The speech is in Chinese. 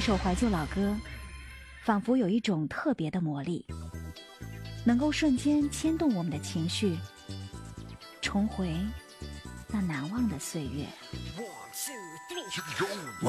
首怀旧老歌仿佛有一种特别的魔力，能够瞬间牵动我们的情绪，重回那难忘的岁月。